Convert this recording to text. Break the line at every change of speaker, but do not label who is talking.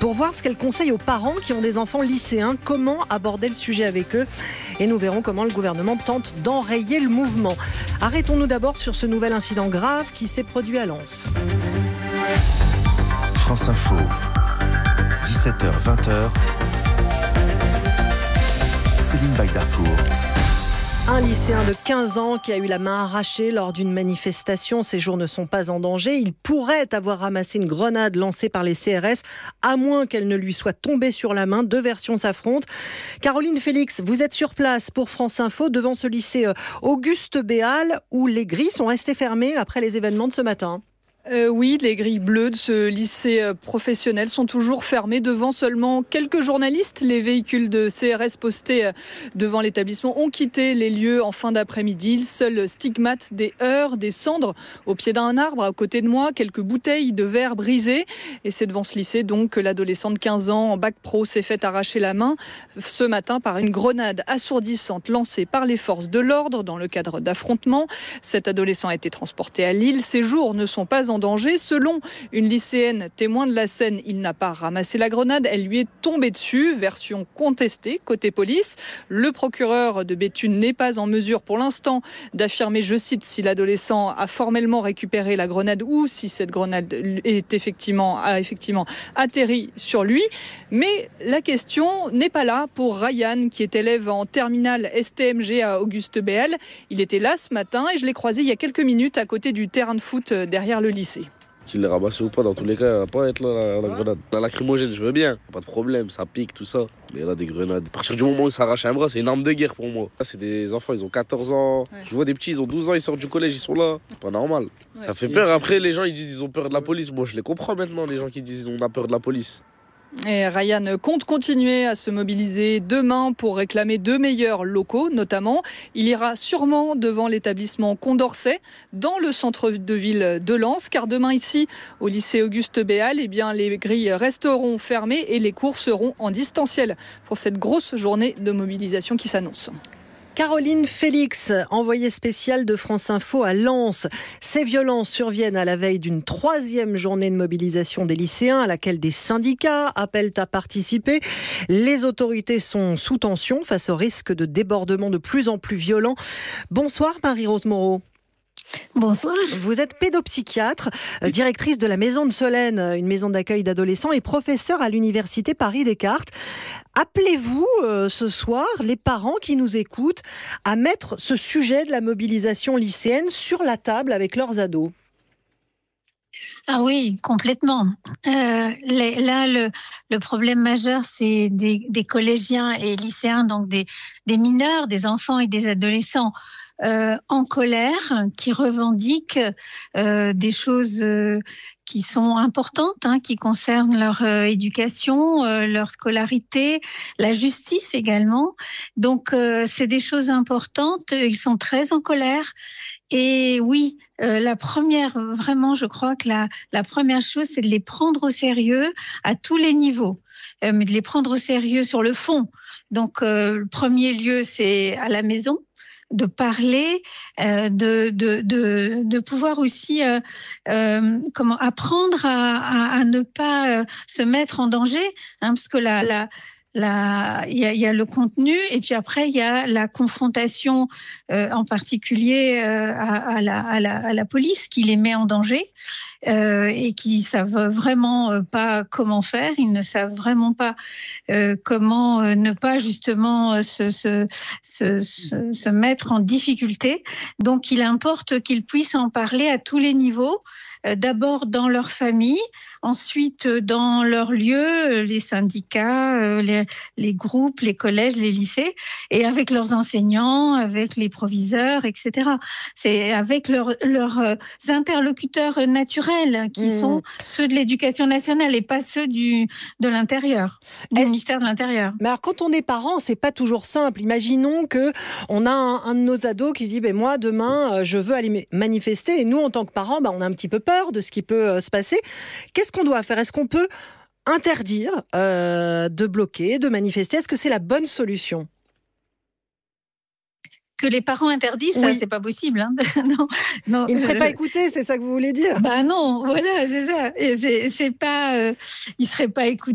pour voir ce qu'elle conseille aux parents qui ont des enfants lycéens, comment aborder le sujet avec eux. Et nous verrons comment le gouvernement tente d'enrayer le mouvement. Arrêtons-nous d'abord sur ce nouvel incident grave qui s'est produit à Lens.
France Info, 17h-20h, Céline Bagdarcourt.
Un lycéen de 15 ans qui a eu la main arrachée lors d'une manifestation. Ses jours ne sont pas en danger. Il pourrait avoir ramassé une grenade lancée par les CRS, à moins qu'elle ne lui soit tombée sur la main. Deux versions s'affrontent. Caroline Félix, vous êtes sur place pour France Info, devant ce lycée Auguste Béal, où les grilles sont restées fermées après les événements de ce matin.
Oui, les grilles bleues de ce lycée professionnel sont toujours fermées devant seulement quelques journalistes. Les véhicules de CRS postés devant l'établissement ont quitté les lieux en fin d'après-midi. Le seul stigmate, des heurts, des cendres au pied d'un arbre à côté de moi, quelques bouteilles de verre brisées. Et c'est devant ce lycée donc que l'adolescent de 15 ans en bac pro s'est fait arracher la main ce matin par une grenade assourdissante lancée par les forces de l'ordre dans le cadre d'affrontements. Cet adolescent a été transporté à Lille. Ses jours ne sont pas en danger. Selon une lycéenne témoin de la scène, il n'a pas ramassé la grenade, elle lui est tombée dessus. Version contestée côté police. Le procureur de Béthune n'est pas en mesure pour l'instant d'affirmer, je cite, si l'adolescent a formellement récupéré la grenade ou si cette grenade a effectivement atterri sur lui. Mais la question n'est pas là pour Ryan, qui est élève en terminale STMG à Auguste Béal. Il était là ce matin et je l'ai croisé il y a quelques minutes à côté du terrain de foot derrière le lycée.
Qu'il l'ait ramassé ou pas, dans tous les cas, elle va pas être là, la grenade. La lacrymogène, je veux bien, pas de problème, ça pique, tout ça. Mais là, des grenades, à partir du moment où ça arrache un bras, c'est une arme de guerre pour moi. Là, c'est des enfants, ils ont 14 ans. Ouais. Je vois des petits, ils ont 12 ans, ils sortent du collège, ils sont là. C'est pas normal. Ouais. Ça fait peur. Après, les gens, ils disent ils ont peur de la police. Moi, je les comprends maintenant, les gens qui disent on a peur de la police.
Et Ryan compte continuer à se mobiliser demain pour réclamer de meilleurs locaux, notamment. Il ira sûrement devant l'établissement Condorcet, dans le centre de ville de Lens, car demain ici, au lycée Auguste Béal, eh bien, les grilles resteront fermées et les cours seront en distanciel pour cette grosse journée de mobilisation qui s'annonce.
Caroline Félix, envoyée spéciale de France Info à Lens. Ces violences surviennent à la veille d'une 3e journée de mobilisation des lycéens à laquelle des syndicats appellent à participer. Les autorités sont sous tension face au risque de débordements de plus en plus violents. Bonsoir Marie-Rose Moreau.
Bonsoir.
Vous êtes pédopsychiatre, directrice de la Maison de Solène, une maison d'accueil d'adolescents et professeure à l'université Paris-Descartes. Appelez-vous ce soir les parents qui nous écoutent à mettre ce sujet de la mobilisation lycéenne sur la table avec leurs ados.
Ah oui, complètement. Là, le problème majeur, c'est des collégiens et lycéens, donc des mineurs, des enfants et des adolescents en colère, qui revendiquent des choses qui sont importantes, qui concernent leur éducation, leur scolarité, la justice également. Donc, c'est des choses importantes. Ils sont très en colère. Et oui, la première, vraiment, je crois que la première chose, c'est de les prendre au sérieux à tous les niveaux, mais de les prendre au sérieux sur le fond. Donc, le premier lieu, c'est à la maison, de parler, de pouvoir aussi apprendre à ne pas se mettre en danger, parce que il y a le contenu et puis après il y a la confrontation, en particulier à la police qui les met en danger et qui savent vraiment pas comment faire. Ils ne savent vraiment pas comment ne pas justement se mettre en difficulté. Donc il importe qu'ils puissent en parler à tous les niveaux. D'abord dans leur famille, ensuite dans leur lieu, les syndicats, les groupes, les collèges, les lycées, et avec leurs enseignants, avec les proviseurs, etc. C'est avec leurs interlocuteurs naturels qui sont ceux de l'éducation nationale et pas ceux de l'intérieur, du ministère de l'Intérieur.
Mais alors quand on est parent, c'est pas toujours simple. Imaginons que on a un de nos ados qui dit moi demain je veux aller manifester, et nous en tant que parents on a un petit peu peur de ce qui peut se passer. Qu'est-ce qu'on doit faire ? Est-ce qu'on peut interdire de bloquer, de manifester ? Est-ce que c'est la bonne solution ?
Que les parents interdisent, ça, c'est pas possible.
Non, ils ne seraient pas écoutés, c'est ça que vous voulez dire ?
Non, voilà, c'est ça. Et c'est pas, ils seraient pas écoutés.